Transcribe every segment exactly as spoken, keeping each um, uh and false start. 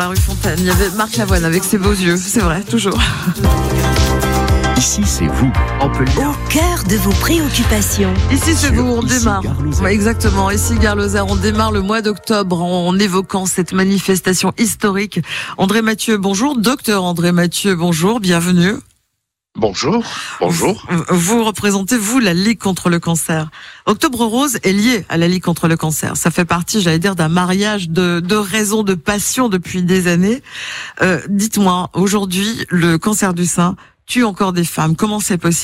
La rue Fontaine, il y avait Marc Lavoine avec ses beaux yeux, c'est vrai, toujours. Ici, c'est vous, Montpellier. Au cœur de vos préoccupations. Ici, c'est Sur vous, on Ici, démarre. Gare Lozère. Ouais, exactement. Ici, Gare Lozère, on démarre le mois d'octobre en évoquant cette manifestation historique. André Mathieu, bonjour. Docteur André Mathieu, bonjour. Bienvenue. Bonjour, bonjour. Vous, vous représentez, vous, la Ligue contre le cancer. Octobre Rose est lié à la Ligue contre le cancer. Ça fait partie, j'allais dire, d'un mariage de, de raisons, de passion depuis des années. Euh, dites-moi, aujourd'hui, le cancer du sein tue encore des femmes. Comment c'est possible ?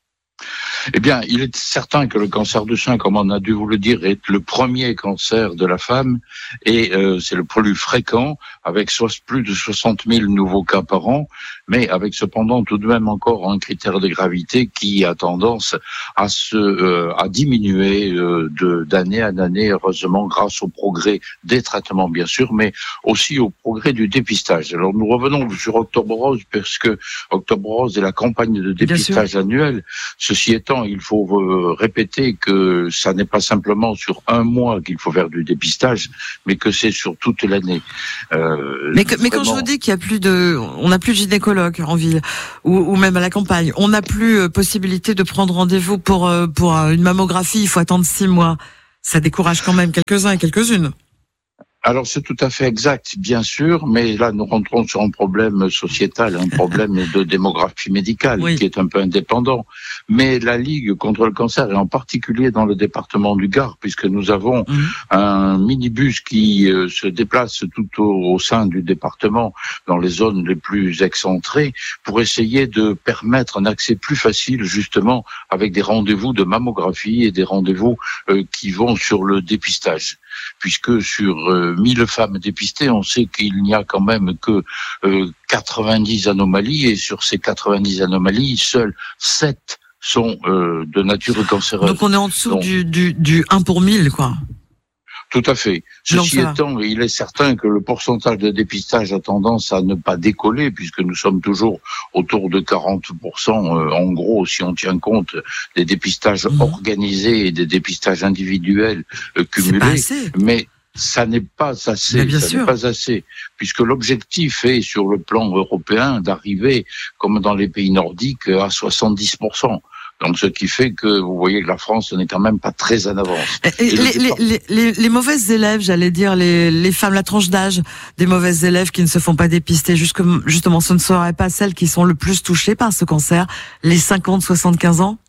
Eh bien, il est certain que le cancer du sein, comme on a dû vous le dire, est le premier cancer de la femme et euh, c'est le plus fréquent, avec so- plus de soixante mille nouveaux cas par an, mais avec cependant tout de même encore un critère de gravité qui a tendance à se euh, à diminuer euh, de d'année en année, heureusement, grâce au progrès des traitements, bien sûr, mais aussi au progrès du dépistage. Alors, nous revenons sur Octobre Rose, parce que Octobre Rose est la campagne de dépistage annuelle. Ceci étant, il faut euh, répéter que ça n'est pas simplement sur un mois qu'il faut faire du dépistage, mais que c'est sur toute l'année. Euh, Mais, que, mais quand vraiment... je vous dis qu'il y a plus de, on n'a plus de gynécologue en ville ou, ou même à la campagne, on n'a plus euh, possibilité de prendre rendez-vous pour euh, pour euh, une mammographie. Il faut attendre six mois. Ça décourage quand même quelques-uns et quelques-unes. Alors c'est tout à fait exact, bien sûr, mais là nous rentrons sur un problème sociétal, un problème de démographie médicale Oui. qui est un peu indépendant. Mais la Ligue contre le cancer, et en particulier dans le département du Gard, puisque nous avons Mmh. un minibus qui euh, se déplace tout au, au sein du département, dans les zones les plus excentrées, pour essayer de permettre un accès plus facile, justement, avec des rendez-vous de mammographie et des rendez-vous euh, qui vont sur le dépistage. Puisque sur euh, mille femmes dépistées, on sait qu'il n'y a quand même que euh, quatre-vingt-dix anomalies, et sur ces quatre-vingt-dix anomalies, seules sept sont euh, de nature cancéreuse. Donc on est en dessous Donc, du, du du un pour mille, quoi. Tout à fait. Donc, Ceci ça va. étant, il est certain que le pourcentage de dépistage a tendance à ne pas décoller, puisque nous sommes toujours autour de quarante pour cent, euh, en gros, si on tient compte des dépistages Mhm. organisés et des dépistages individuels euh, C'est pas cumulés. assez. Mais ça n'est pas assez, Mais bien ça sûr. n'est pas assez, puisque l'objectif est, sur le plan européen, d'arriver, comme dans les pays nordiques, à soixante-dix pour cent. Donc, ce qui fait que vous voyez que la France n'est quand même pas très en avance. Et Et le les, les, départ- les, les, les mauvaises élèves, j'allais dire, les, les femmes, la tranche d'âge des mauvaises élèves qui ne se font pas dépister, jusque- justement, ce ne seraient pas celles qui sont le plus touchées par ce cancer, les cinquante soixante-quinze ans?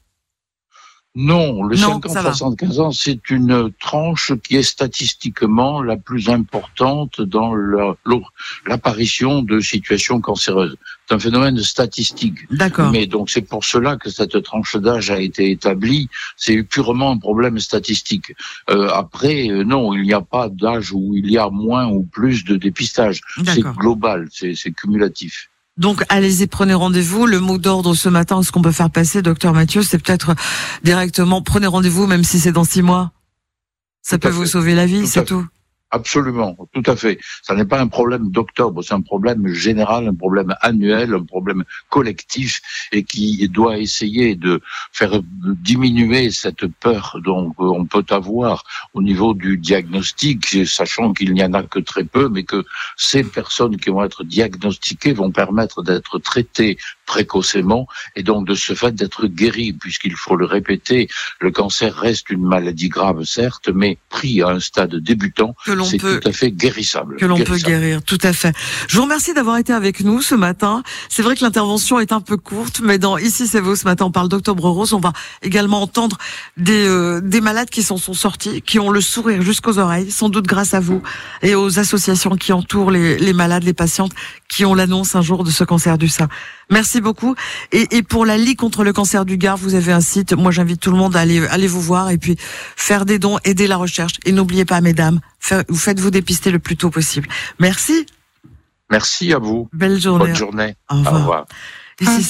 Non, le Non, cinquante ça va. soixante-quinze ans, c'est une tranche qui est statistiquement la plus importante dans la- l'apparition de situations cancéreuses. C'est un phénomène statistique. D'accord. Mais donc c'est pour cela que cette tranche d'âge a été établie. C'est purement un problème statistique. Euh, après, euh, non, il n'y a pas d'âge où il y a moins ou plus de dépistage. C'est D'accord. global, c'est c'est cumulatif. Donc, allez-y, prenez rendez-vous. Le mot d'ordre ce matin, ce qu'on peut faire passer, docteur Mathieu, c'est peut-être directement, prenez rendez-vous, même si c'est dans six mois. Ça Tout peut à vous fait. sauver la vie, Tout c'est à tout. Absolument, tout à fait. Ça n'est pas un problème d'octobre, c'est un problème général, un problème annuel, un problème collectif, et qui doit essayer de faire diminuer cette peur dont on peut avoir au niveau du diagnostic, sachant qu'il n'y en a que très peu, mais que ces personnes qui vont être diagnostiquées vont permettre d'être traitées précocement, et donc de ce fait d'être guéries, puisqu'il faut le répéter, le cancer reste une maladie grave, certes, mais pris à un stade débutant, Que l'on c'est peut tout à fait guérissable. que l'on peut Guérissable. guérir, tout à fait. Je vous remercie d'avoir été avec nous ce matin. C'est vrai que l'intervention est un peu courte, mais dans Ici c'est vous ce matin, on parle d'Octobre Rose. On va également entendre des euh, des malades qui s'en sont sortis, qui ont le sourire jusqu'aux oreilles, sans doute grâce à vous et aux associations qui entourent les, les malades, les patientes qui ont l'annonce un jour de ce cancer du sein. Merci beaucoup. Et, et pour la Ligue contre le cancer du Gard, vous avez un site. Moi, j'invite tout le monde à aller, aller vous voir et puis faire des dons, aider la recherche. Et n'oubliez pas, mesdames, fa- vous faites-vous dépister le plus tôt possible. Merci. Merci à vous. Belle journée. Bonne journée. Au revoir. Au revoir. Ici,